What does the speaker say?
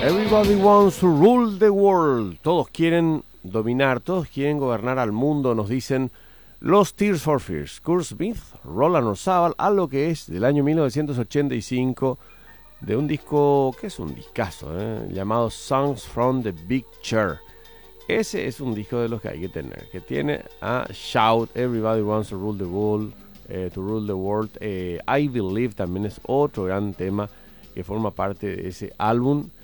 Everybody wants to rule the world. Todos quieren dominar, todos quieren gobernar al mundo, nos dicen los Tears for Fears. Kurt Smith, Roland Orzabal, algo que es del año 1985, de un disco, que es un discazo, llamado Songs from the Big Chair. Ese es un disco de los que hay que tener, que tiene a Shout, Everybody wants to rule the world, I Believe también es otro gran tema que forma parte de ese álbum.